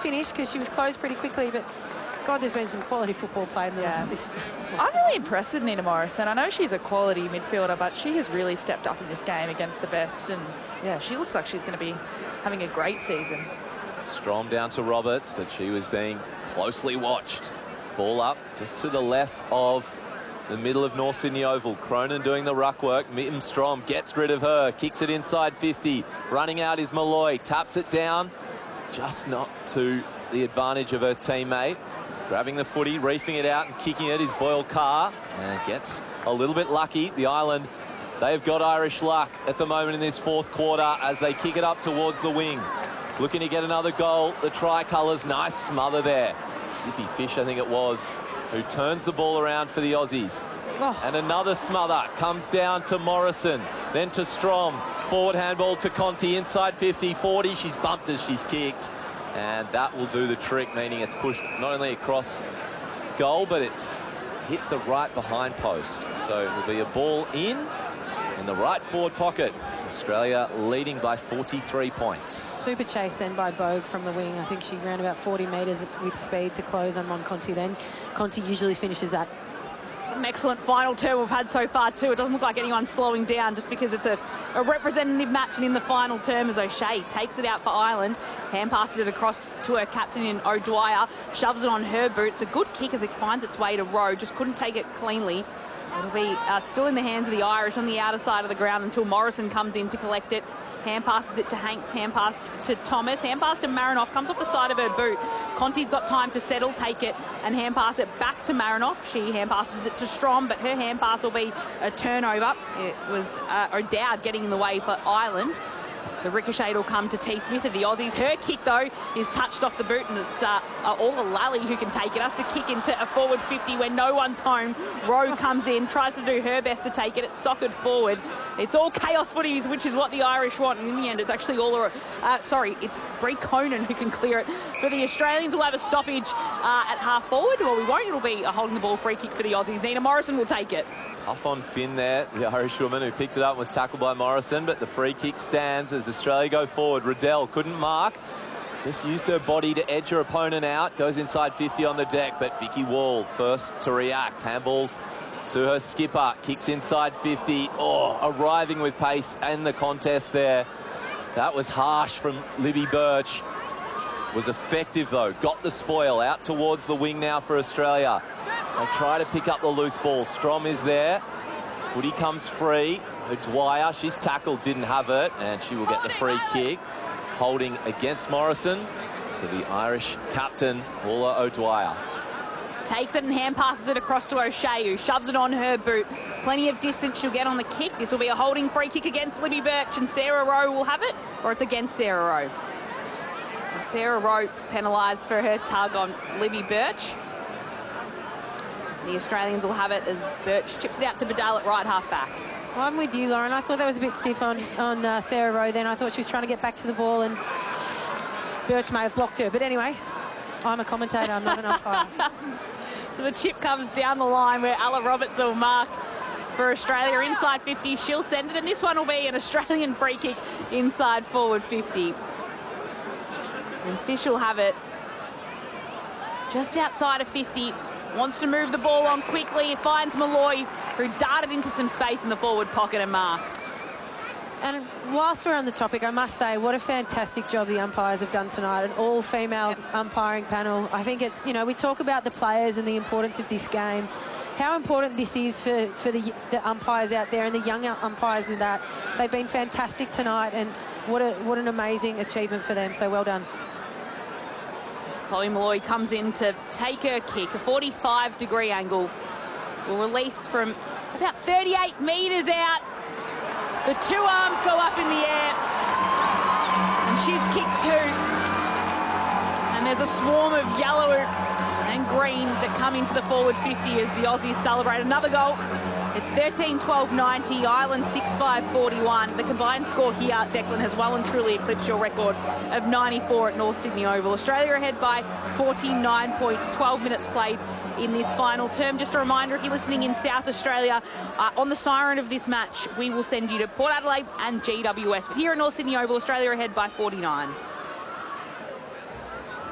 finish because she was closed pretty quickly, but God, there's been some quality football played in this. I'm really impressed with Nina Morrison. I know she's a quality midfielder, but she has really stepped up in this game against the best. And, yeah, she looks like she's going to be having a great season. Strom down to Roberts, but she was being closely watched. Ball up just to the left of the middle of North Sydney Oval. Cronin doing the ruck work. Mitten Strom gets rid of her, kicks it inside 50. Running out is Malloy, taps it down, just not to the advantage of her teammate. Grabbing the footy, reefing it out and kicking it is Boyle Carr, and gets a little bit lucky. The Island, they've got Irish luck at the moment in this fourth quarter as they kick it up towards the wing. Looking to get another goal. The Tricolours, nice smother there. Zippy Fish, I think it was, who turns the ball around for the Aussies. Oh. And another smother comes down to Morrison, then to Strom. Forward handball to Conti, inside 50, 40. She's bumped as she's kicked. And that will do the trick, meaning it's pushed not only across goal, but it's hit the right behind post. So it will be a ball in the right forward pocket. Australia leading by 43 points. Super chase then by Bogue from the wing. I think she ran about 40 metres with speed to close on Conti then. Conti usually finishes that. An excellent final term we've had so far too. It doesn't look like anyone's slowing down just because it's a representative match, and in the final term as O'Shea takes it out for Ireland, hand passes it across to her captain in O'Dwyer, shoves it on her boot. It's a good kick as it finds its way to Rowe, just couldn't take it cleanly. It'll be still in the hands of the Irish on the outer side of the ground until Morrison comes in to collect it. Hand passes it to Hanks, hand pass to Thomas, hand pass to Marinoff, comes off the side of her boot. Conti's got time to settle, take it, and hand pass it back to Marinoff. She hand passes it to Strom, but her hand pass will be a turnover. It was O'Dowd getting in the way for Ireland. The ricochet will come to T. Smith of the Aussies. Her kick, though, is touched off the boot, and it's all the Lally who can take it. Has to kick into a forward 50 when no one's home. Rowe comes in, tries to do her best to take it. It's soccered forward. It's all chaos footies, which is what the Irish want. And in the end, it's actually all... it's Brie Conan who can clear it. For the Australians, we'll have a stoppage at half forward. Well, we won't. It'll be a holding the ball free kick for the Aussies. Nina Morrison will take it. Tough on Finn there, the Irish woman who picked it up and was tackled by Morrison, but the free kick stands as Australia go forward. Riddell couldn't mark, just used her body to edge her opponent out, goes inside 50 on the deck, but Vicky Wall first to react. Handballs to her skipper, kicks inside 50, arriving with pace in the contest there. That was harsh from Libby Birch. Was effective though, got the spoil, out towards the wing now for Australia. They try to pick up the loose ball. Strom is there. Footy comes free. O'Dwyer, she's tackled, didn't have it, and she will get the free kick. Holding against Morrison to the Irish captain, Paula O'Dwyer. Takes it and hand passes it across to O'Shea, who shoves it on her boot. Plenty of distance she'll get on the kick. This will be a holding free kick against Libby Birch, and Sarah Rowe will have it, or it's against Sarah Rowe. So Sarah Rowe penalised for her tug on Libby Birch. The Australians will have it as Birch chips it out to Badal at right half back. Well, I'm with you, Lauren. I thought that was a bit stiff on Sarah Rowe then. I thought she was trying to get back to the ball and Birch may have blocked her. But anyway, I'm a commentator, I'm not an umpire. So the chip comes down the line where Ella Roberts will mark for Australia inside 50. She'll send it, and this one will be an Australian free kick inside forward 50. And Fish will have it just outside of 50. Wants to move the ball on quickly. It finds Malloy, who darted into some space in the forward pocket and marks. And whilst we're on the topic, I must say what a fantastic job the umpires have done tonight, an all-female umpiring panel. I think it's, we talk about the players and the importance of this game, how important this is for the umpires out there and the young umpires and that. They've been fantastic tonight, and what an amazing achievement for them, so well done. Chloe Malloy comes in to take her kick. A 45-degree angle will release from about 38 metres out. The two arms go up in the air. And she's kicked two. And there's a swarm of yellow and green that come into the forward 50 as the Aussies celebrate another goal. It's 13-12-90, Ireland 6-5-41. The combined score here, Declan, has well and truly eclipsed your record of 94 at North Sydney Oval. Australia ahead by 49 points, 12 minutes played in this final term. Just a reminder, if you're listening in South Australia, on the siren of this match, we will send you to Port Adelaide and GWS. But here at North Sydney Oval, Australia ahead by 49.